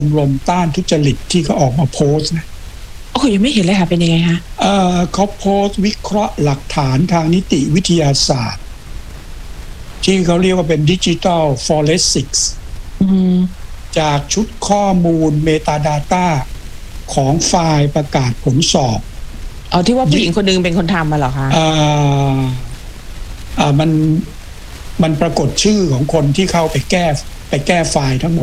รมต้านทุจริตที่เขาออกมาโพสต์นะโอ้ยังไม่เห็นเลยค่ะเป็นยังไงคะเขาโพสต์วิเคราะห์หลักฐานทางนิติวิทยาศาสตร์ที่เขาเรียกว่าเป็นดิจิทัลฟอเรนซิกส์จากชุดข้อมูล Metadata ของไฟล์ประกาศผลสอบที่ว่าผู้หญิงคนนึงเป็นคนทำมาเหรอคะมันปรากฏชื่อของคนที่เข้าไปแก้ไฟล์ทั้งหมด